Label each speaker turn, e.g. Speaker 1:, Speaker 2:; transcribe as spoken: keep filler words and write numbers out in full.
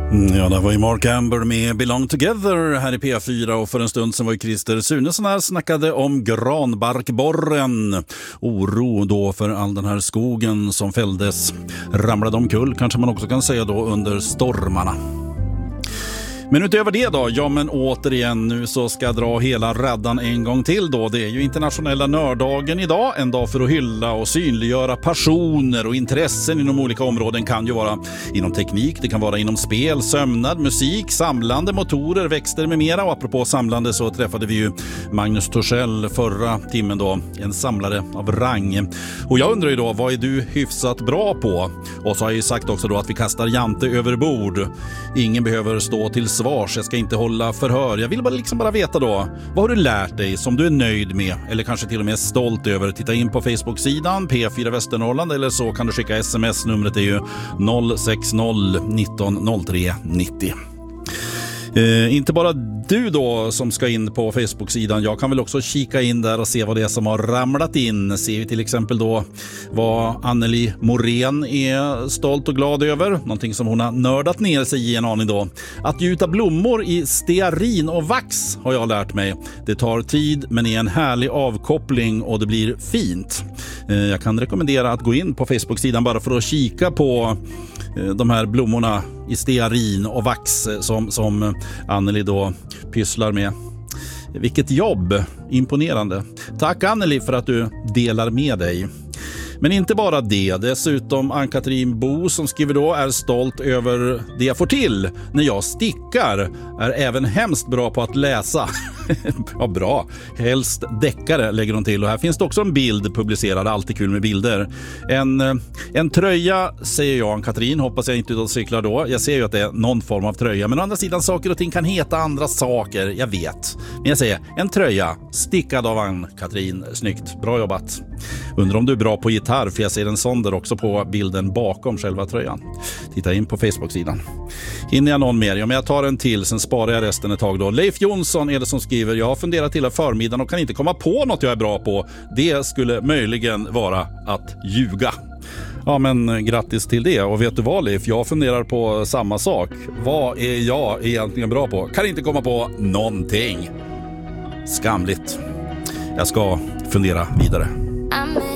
Speaker 1: Ja, det var ju Mark Amber med Belong Together här i P fyra, och för en stund sedan var ju Christer Sunesson här, snackade om granbarkborren. Oro då för all den här skogen som fälldes, ramlade omkull kanske man också kan säga då under stormarna. Men utöver det då, ja men återigen, nu så ska jag dra hela raddan en gång till då. Det är ju internationella nörddagen idag, en dag för att hylla och synliggöra passioner och intressen inom olika områden. Kan ju vara inom teknik, det kan vara inom spel, sömnad, musik, samlande, motorer, växter med mera. Och apropå samlande så träffade vi ju Magnus Torssell förra timmen då, en samlare av rang. Och jag undrar ju då, vad är du hyfsat bra på? Och så har jag ju sagt också då att vi kastar Jante över bord. Ingen behöver stå till svars, jag ska inte hålla förhör. Jag vill bara liksom bara veta då, vad har du lärt dig som du är nöjd med eller kanske till och med stolt över? Titta in på Facebook-sidan P fyra Västernorrland, eller så kan du skicka sms. Numret är ju noll sex noll nitton noll tre nittio. Eh, inte bara du då som ska in på Facebook-sidan, jag kan väl också kika in där och se vad det är som har ramlat in. Ser vi till exempel då vad Anneli Morén är stolt och glad över, någonting som hon har nördat ner sig i en aning då. Att gjuta blommor i stearin och vax har jag lärt mig. Det tar tid men är en härlig avkoppling och det blir fint. Eh, jag kan rekommendera att gå in på Facebook-sidan bara för att kika på eh, de här blommorna i stearin och vax som, som Anneli då pysslar med. Vilket jobb, imponerande. Tack Anneli för att du delar med dig. Men inte bara det, dessutom Ann-Katrin Bo som skriver då är stolt över det jag får till när jag stickar. Är även hemskt bra på att läsa. Ja, bra. Helst deckare lägger hon till. Och här finns det också en bild publicerad, alltid kul med bilder. En, en tröja säger jag, Ann-Katrin, hoppas jag inte ut cyklar då. Jag ser ju att det är någon form av tröja, men å andra sidan saker och ting kan heta andra saker, jag vet. Men jag säger, en tröja stickad av Ann-Katrin, snyggt, bra jobbat. Undrar om du är bra på gitarr, för jag ser en sån där också på bilden bakom själva tröjan. Titta in på Facebook-sidan. Hinner jag någon mer? Ja, men jag tar en till, sen sparar jag resten ett tag då. Leif Jonsson är det som skriver, jag har funderat hela förmiddagen och kan inte komma på något jag är bra på. Det skulle möjligen vara att ljuga. Ja, men grattis till det. Och vet du vad, Leif? Jag funderar på samma sak. Vad är jag egentligen bra på? Kan inte komma på någonting. Skamligt. Jag ska fundera vidare.
Speaker 2: I'm